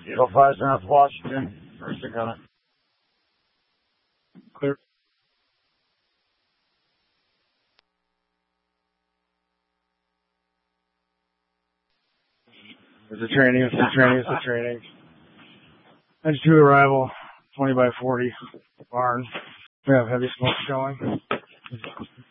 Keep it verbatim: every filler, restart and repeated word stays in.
Zero five South Washington. First I got it. Clear. It's a training, it's a training, it's a training. Edge two arrival, twenty by forty barn. We have heavy smoke showing.